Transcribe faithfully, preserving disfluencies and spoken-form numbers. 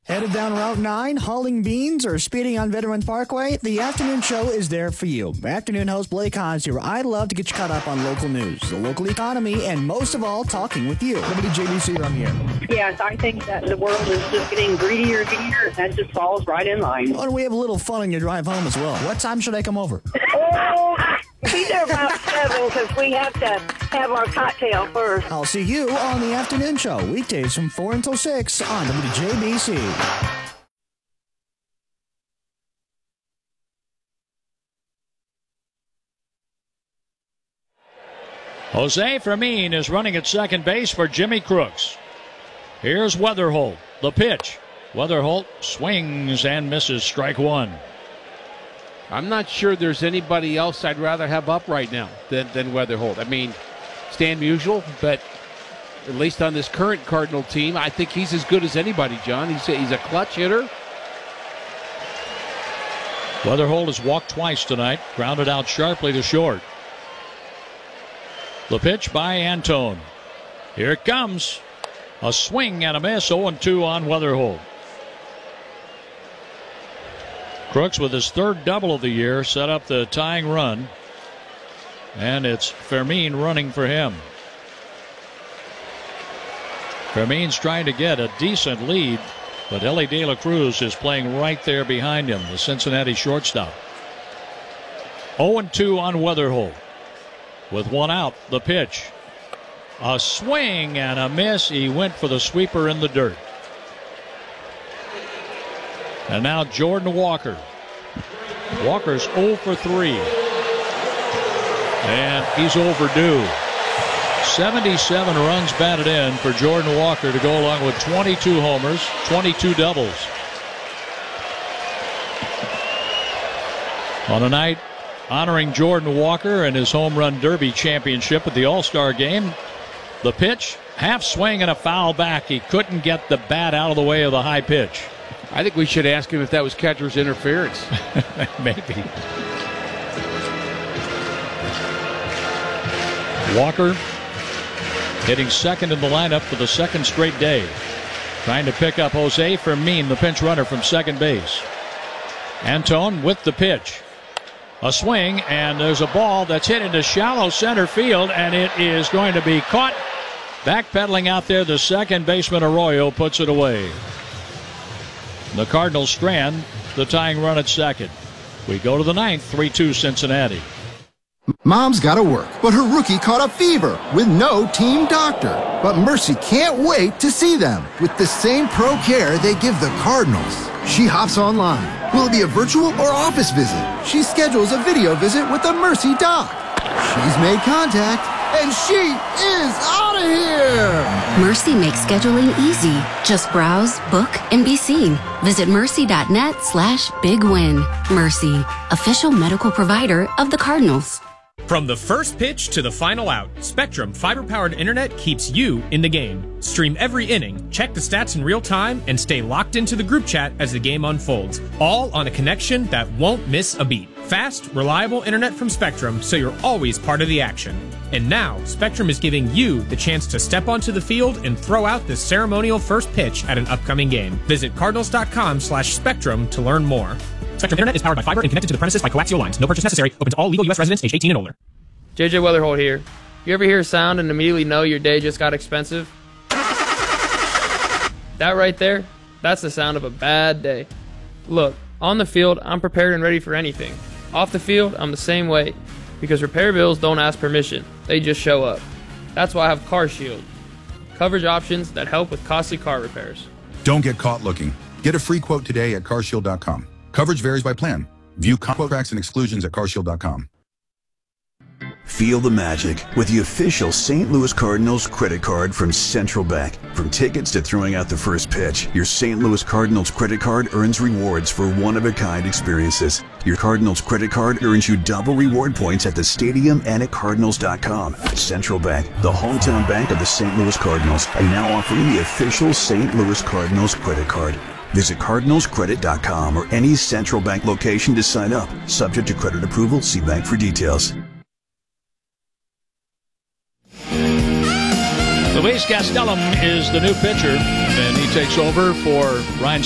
Headed down Route nine, hauling beans, or speeding on Veteran Parkway? The afternoon show is there for you. Afternoon host Blake Hans here. I love to get you caught up on local news, the local economy, and most of all, talking with you. W J B C, I'm here. Yes, I think that the world is just getting greedier and greedier. That just falls right in line. Oh, and we have a little fun on your drive home as well. What time should I come over? Oh, be there about seven because we have to have our cocktail first. I'll see you on the afternoon show, weekdays from four until six on W J B C. Jose Fermin is running at second base for Jimmy Crooks. Here's Weatherholt, the pitch. Weatherholt swings and misses, strike one. I'm not sure there's anybody else I'd rather have up right now than, than Weatherholt. I mean, Stan Musial, but at least on this current Cardinal team, I think he's as good as anybody, John. He's a, he's a clutch hitter. Weatherholt has walked twice tonight, grounded out sharply to short. The pitch by Antone. Here it comes. A swing and a miss, oh and two on Weatherholt. Crooks with his third double of the year set up the tying run. And it's Fermin running for him. Fermin's trying to get a decent lead, but Ellie De La Cruz is playing right there behind him, the Cincinnati shortstop. oh and two on Weatherholt. With one out, the pitch. A swing and a miss. He went for the sweeper in the dirt. And now Jordan Walker. Walker's oh for three. And he's overdue. seventy-seven runs batted in for Jordan Walker to go along with twenty-two homers, twenty-two doubles. On a night honoring Jordan Walker and his home run derby championship at the All-Star game, the pitch, half swing and a foul back. He couldn't get the bat out of the way of the high pitch. I think we should ask him if that was catcher's interference. Maybe. Walker hitting second in the lineup for the second straight day. Trying to pick up Jose Fermin, the pinch runner from second base. Antone with the pitch. A swing, and there's a ball that's hit into shallow center field, and it is going to be caught. Backpedaling out there, the second baseman Arroyo puts it away. The Cardinals strand the tying run at second. We go to the ninth, three two Cincinnati. Mom's got to work, but her rookie caught a fever with no team doctor. But Mercy can't wait to see them with the same pro care they give the Cardinals. She hops online. Will it be a virtual or office visit? She schedules a video visit with the Mercy doc. She's made contact, and she is out of here! Mercy makes scheduling easy. Just browse, book, and be seen. Visit mercy.net slash big win. Mercy, official medical provider of the Cardinals. From the first pitch to the final out, Spectrum fiber-powered internet keeps you in the game. Stream every inning, check the stats in real time, and stay locked into the group chat as the game unfolds. All on a connection that won't miss a beat. Fast, reliable internet from Spectrum, so you're always part of the action. And now, Spectrum is giving you the chance to step onto the field and throw out the ceremonial first pitch at an upcoming game. Visit cardinals.com slash spectrum to learn more. Spectrum Internet is powered by fiber and connected to the premises by coaxial lines. No purchase necessary. Open to all legal U S residents age eighteen and older. J J Weatherholt here. You ever hear a sound and immediately know your day just got expensive? That right there, that's the sound of a bad day. Look, on the field, I'm prepared and ready for anything. Off the field, I'm the same way. Because repair bills don't ask permission. They just show up. That's why I have CarShield. Coverage options that help with costly car repairs. Don't get caught looking. Get a free quote today at car shield dot com. Coverage varies by plan. View contracts and exclusions at car shield dot com. Feel the magic with the official Saint Louis Cardinals credit card from Central Bank. From tickets to throwing out the first pitch, your Saint Louis Cardinals credit card earns rewards for one-of-a-kind experiences. Your Cardinals credit card earns you double reward points at the stadium and at cardinals dot com. Central Bank, the hometown bank of the Saint Louis Cardinals, are now offering the official Saint Louis Cardinals credit card. Visit cardinals credit dot com or any Central Bank location to sign up. Subject to credit approval, see bank for details. Luis Gastelum is the new pitcher, and he takes over for Ryan